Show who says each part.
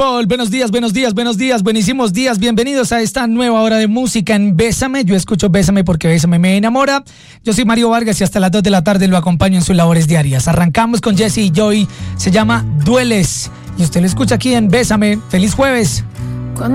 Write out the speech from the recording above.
Speaker 1: Buenos días, buenísimos días. Bienvenidos a esta nueva hora de música en Bésame. Yo escucho Bésame porque Bésame me enamora. Yo soy Mario Vargas y hasta las 2 de la tarde lo acompaño en sus labores diarias. Arrancamos con Jesse y Joy. Se llama Dueles. Y usted lo escucha aquí en Bésame. ¡Feliz jueves!